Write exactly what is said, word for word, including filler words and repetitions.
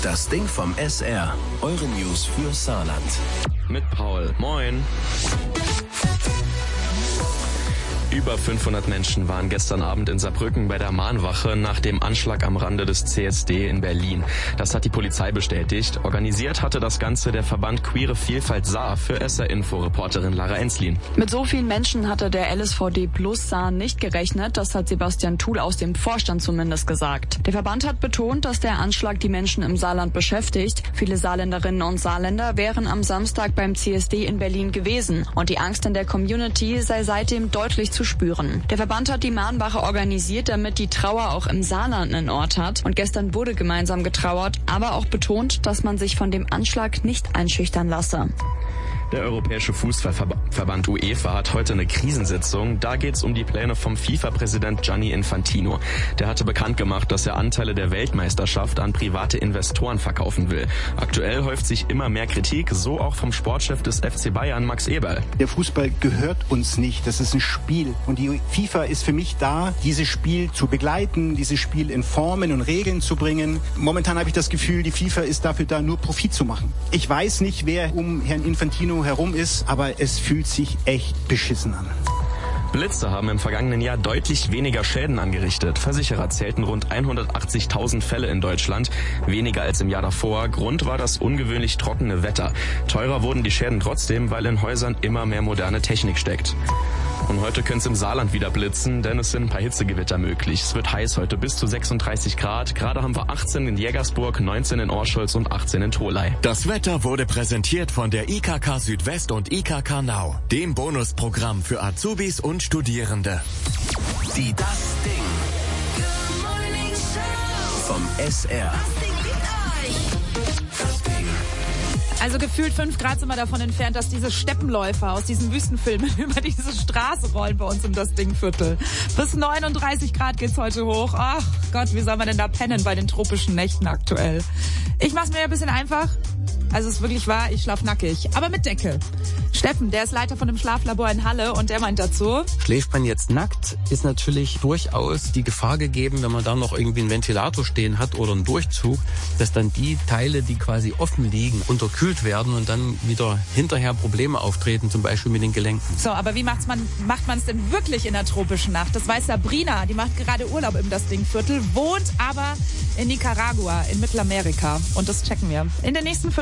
Das Ding vom S R. Eure News für Saarland. Mit Paul. Moin. Über fünfhundert Menschen waren gestern Abend in Saarbrücken bei der Mahnwache nach dem Anschlag am Rande des C S D in Berlin. Das hat die Polizei bestätigt. Organisiert hatte das Ganze der Verband Queere Vielfalt Saar für S R-Info-Reporterin Lara Enslin. Mit so vielen Menschen hatte der L S V D Plus Saar nicht gerechnet. Das hat Sebastian Thuhl aus dem Vorstand zumindest gesagt. Der Verband hat betont, dass der Anschlag die Menschen im Saarland beschäftigt. Viele Saarländerinnen und Saarländer wären am Samstag beim C S D in Berlin gewesen. Und die Angst in der Community sei seitdem deutlich zu spüren. Der Verband hat die Mahnwache organisiert, damit die Trauer auch im Saarland einen Ort hat. Und gestern wurde gemeinsam getrauert, aber auch betont, dass man sich von dem Anschlag nicht einschüchtern lasse. Der Europäische Fußballverband UEFA hat heute eine Krisensitzung. Da geht es um die Pläne vom FIFA-Präsident Gianni Infantino. Der hatte bekannt gemacht, dass er Anteile der Weltmeisterschaft an private Investoren verkaufen will. Aktuell häuft sich immer mehr Kritik, so auch vom Sportchef des F C Bayern, Max Eberl. Der Fußball gehört uns nicht, das ist ein Spiel. Und die FIFA ist für mich da, dieses Spiel zu begleiten, dieses Spiel in Formen und Regeln zu bringen. Momentan habe ich das Gefühl, die FIFA ist dafür da, nur Profit zu machen. Ich weiß nicht, wer um Herrn Infantino herum ist, aber es fühlt sich echt beschissen an. Blitze haben im vergangenen Jahr deutlich weniger Schäden angerichtet. Versicherer zählten rund hundertachtzigtausend Fälle in Deutschland, weniger als im Jahr davor. Grund war das ungewöhnlich trockene Wetter. Teurer wurden die Schäden trotzdem, weil in Häusern immer mehr moderne Technik steckt. Und heute könnte es im Saarland wieder blitzen, denn es sind ein paar Hitzegewitter möglich. Es wird heiß heute, bis zu sechsunddreißig Grad. Gerade haben wir achtzehn in Jägersburg, neunzehn in Orscholz und achtzehn in Tholey. Das Wetter wurde präsentiert von der I K K Südwest und I K K Now, dem Bonusprogramm für Azubis und Studierende. Die Das Ding vom S R. Also gefühlt fünf Grad sind wir davon entfernt, dass diese Steppenläufer aus diesen Wüstenfilmen über diese Straße rollen bei uns um das Dingviertel. Bis neununddreißig Grad geht's heute hoch. Ach Gott, wie soll man denn da pennen bei den tropischen Nächten aktuell? Ich mach's mir ein bisschen einfach. Also es ist wirklich wahr, ich schlaf nackig, aber mit Decke. Steffen, der ist Leiter von einem Schlaflabor in Halle und der meint dazu: Schläft man jetzt nackt, ist natürlich durchaus die Gefahr gegeben, wenn man da noch irgendwie einen Ventilator stehen hat oder einen Durchzug, dass dann die Teile, die quasi offen liegen, unterkühlt werden und dann wieder hinterher Probleme auftreten, zum Beispiel mit den Gelenken. So, aber wie macht's man, macht man es denn wirklich in der tropischen Nacht? Das weiß Sabrina, die macht gerade Urlaub im Das Dingviertel, wohnt aber in Nicaragua, in Mittelamerika. Und das checken wir in den nächsten fünf